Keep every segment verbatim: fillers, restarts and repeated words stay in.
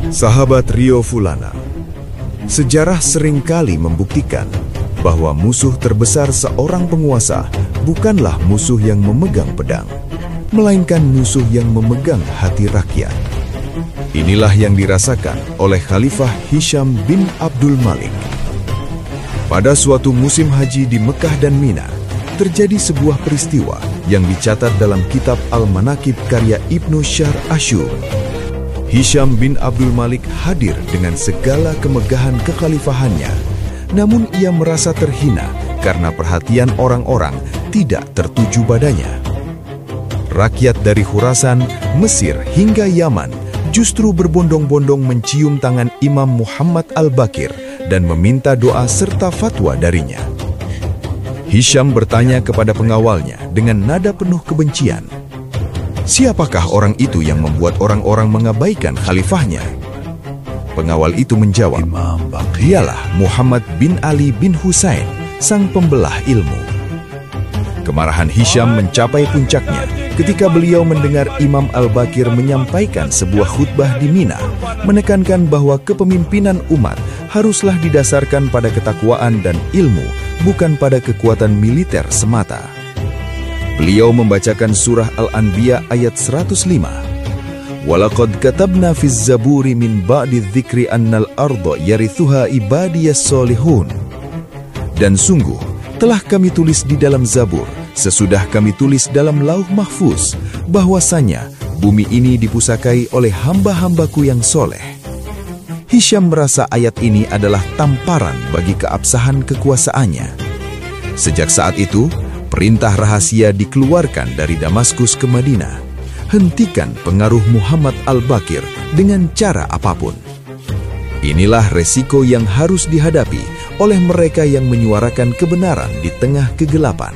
Sahabat Rio Fulana, sejarah seringkali membuktikan bahwa musuh terbesar seorang penguasa bukanlah musuh yang memegang pedang, melainkan musuh yang memegang hati rakyat. Inilah yang dirasakan oleh Khalifah Hisham bin Abdul Malik. Pada suatu musim haji di Mekah dan Mina, terjadi sebuah peristiwa yang dicatat dalam kitab Al-Manaqib karya Ibnu Syahr Asyur. Hisham bin Abdul Malik hadir dengan segala kemegahan kekhalifahannya, namun ia merasa terhina karena perhatian orang-orang tidak tertuju padanya. Rakyat dari Khurasan, Mesir hingga Yaman justru berbondong-bondong mencium tangan Imam Muhammad Al-Baqir dan meminta doa serta fatwa darinya. Hisham bertanya kepada pengawalnya dengan nada penuh kebencian, "Siapakah orang itu yang membuat orang-orang mengabaikan khalifahnya?" Pengawal itu menjawab, "Dialah Muhammad bin Ali bin Husain, sang pembelah ilmu." Kemarahan Hisham mencapai puncaknya ketika beliau mendengar Imam Al-Baqir menyampaikan sebuah khutbah di Mina, menekankan bahwa kepemimpinan umat haruslah didasarkan pada ketakwaan dan ilmu, bukan pada kekuatan militer semata. Beliau membacakan surah Al-Anbiya ayat seratus lima. "Walaqad katabna fiz zaburi min ba'di dzikri annal arda yarithuha ibadiyas solihun." Dan sungguh, telah kami tulis di dalam Zabur, sesudah kami tulis dalam Lauh Mahfuz, bahwasanya bumi ini dipusakai oleh hamba-hambaku yang soleh. Hisham merasa ayat ini adalah tamparan bagi keabsahan kekuasaannya. Sejak saat itu, perintah rahasia dikeluarkan dari Damaskus ke Madinah. Hentikan pengaruh Muhammad Al-Baqir dengan cara apapun. Inilah resiko yang harus dihadapi oleh mereka yang menyuarakan kebenaran di tengah kegelapan.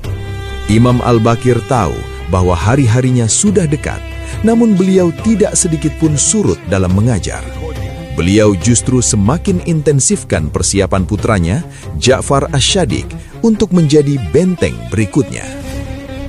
Imam Al-Baqir tahu bahwa hari-harinya sudah dekat, namun beliau tidak sedikit pun surut dalam mengajar. Beliau justru semakin intensifkan persiapan putranya, Ja'far Asy-Syadiq, untuk menjadi benteng berikutnya.